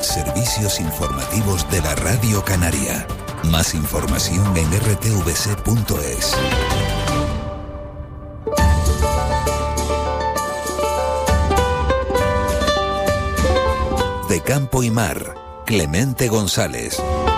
Servicios informativos de la Radio Canaria. Más información en rtvc.es. De Campo y Mar, Clemente González.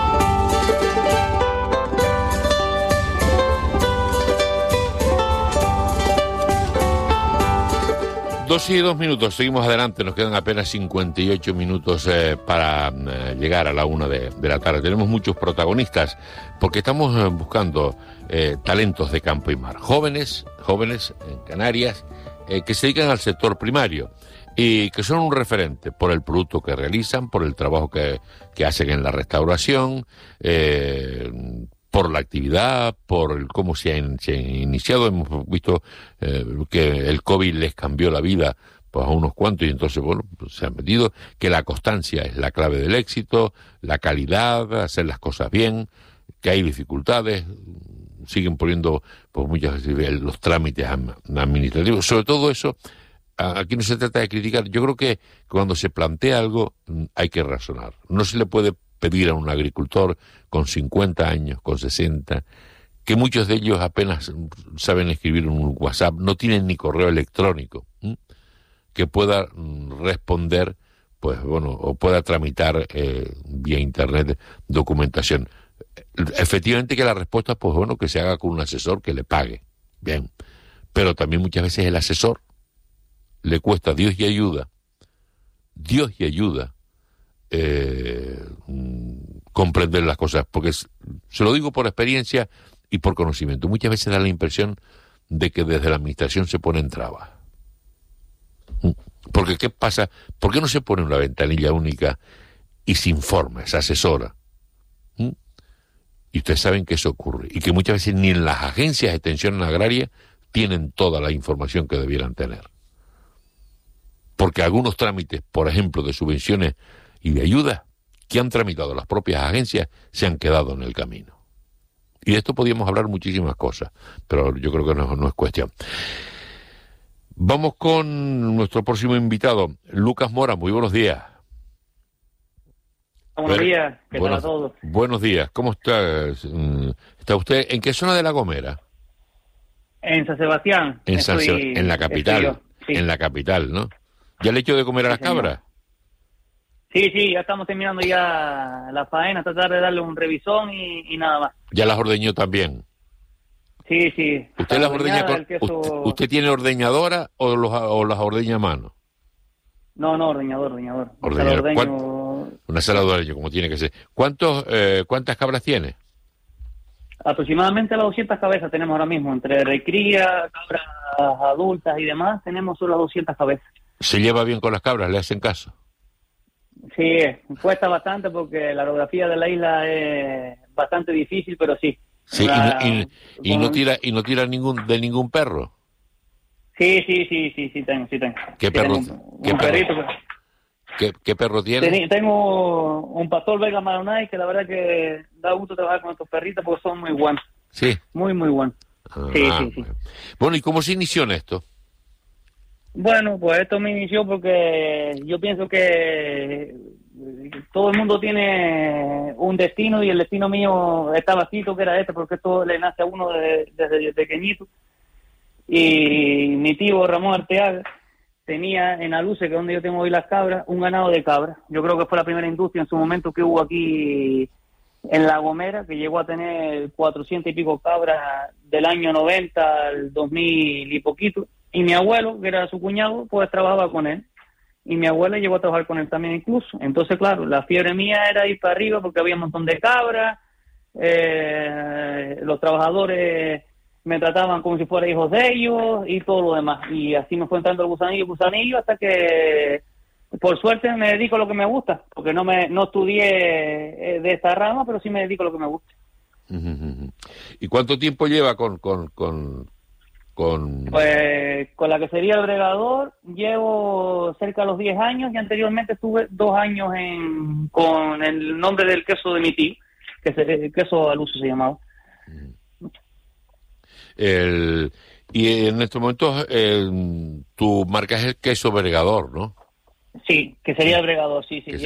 Dos y 2 minutos, seguimos adelante, nos quedan apenas 58 minutos para llegar a la 1 de la tarde. Tenemos muchos protagonistas, porque estamos buscando talentos de campo y mar, jóvenes en Canarias, que se dedican al sector primario y que son un referente por el producto que realizan, por el trabajo que hacen en la restauración, por la actividad, por cómo se han iniciado. Hemos visto que el COVID les cambió la vida pues, a unos cuantos, y entonces, bueno, pues, se han metido, que la constancia es la clave del éxito, la calidad, hacer las cosas bien, que hay dificultades, siguen poniendo pues, muchas veces los trámites administrativos. Sobre todo eso, aquí no se trata de criticar. Yo creo que cuando se plantea algo hay que razonar. No se le puede pedir a un agricultor con 50 años, con 60, que muchos de ellos apenas saben escribir un WhatsApp, no tienen ni correo electrónico, que pueda responder, pues bueno, o pueda tramitar vía internet documentación. Efectivamente que la respuesta, pues bueno, que se haga con un asesor que le pague, bien, pero también muchas veces el asesor le cuesta Dios y ayuda, comprender las cosas, porque se lo digo por experiencia y por conocimiento. Muchas veces da la impresión de que desde la administración se ponen trabas. Porque ¿qué pasa? ¿Por qué no se pone una ventanilla única y se informa, se asesora? Y ustedes saben que eso ocurre, y que muchas veces ni en las agencias de extensión agraria tienen toda la información que debieran tener. Porque algunos trámites, por ejemplo, de subvenciones y de ayuda que han tramitado las propias agencias se han quedado en el camino. Y de esto podríamos hablar muchísimas cosas, pero yo creo que no es cuestión. Vamos con nuestro próximo invitado, Lucas Mora. Muy buenos días. Buenos días, ¿qué tal a todos? Buenos días, ¿cómo está? ¿Está usted en qué zona de La Gomera? En San Sebastián. En la capital, sí. En la capital, ¿no? ¿Ya le he hecho de comer a las cabras? Sí, ya estamos terminando ya la faena, tratar de darle un revisón y nada más. ¿Ya las ordeñó también? Sí. ¿Usted las ordeña ¿Usted tiene ordeñadora o las ordeña a mano? No, ordeñador. Una sala de ordeño, como tiene que ser. ¿Cuántas cabras tiene? Aproximadamente las 200 cabezas tenemos ahora mismo, entre recría, cabras adultas y demás, tenemos solo 200 cabezas. ¿Se lleva bien con las cabras? ¿Le hacen caso? Sí, cuesta bastante porque la orografía de la isla es bastante difícil, pero sí. Sí, y no tira de ningún perro. Sí, tengo. ¿Qué perro? Un perrito. ¿Qué perro tiene? Tengo un pastor belga Maronay que la verdad que da gusto trabajar con estos perritos porque son muy buenos. Sí. Muy buenos. Sí. Bueno, ¿y cómo se inició en esto? Bueno, pues esto me inició porque yo pienso que todo el mundo tiene un destino y el destino mío estaba escrito que era este, porque esto le nace a uno desde pequeñito. Y mi tío Ramón Arteaga tenía en Aluce, que es donde yo tengo hoy las cabras, un ganado de cabras. Yo creo que fue la primera industria en su momento que hubo aquí en La Gomera, que llegó a tener 400 y pico cabras del año 90 al 2000 y poquito. Y mi abuelo, que era su cuñado, pues trabajaba con él. Y mi abuela llegó a trabajar con él también incluso. Entonces, claro, la fiebre mía era ir para arriba porque había un montón de cabras. Los trabajadores me trataban como si fuera hijos de ellos y todo lo demás. Y así me fue entrando el gusanillo, hasta que, por suerte, me dedico a lo que me gusta. Porque no estudié de esta rama, pero sí me dedico a lo que me gusta. ¿Y cuánto tiempo lleva con Pues con la que sería el bregador llevo cerca de los 10 años y anteriormente estuve 2 años con el nombre del queso de mi tío, que el queso Aluce se llamaba. Y en estos momentos tu marca es el queso bregador, ¿no? Sí, que sería el bregador, sí.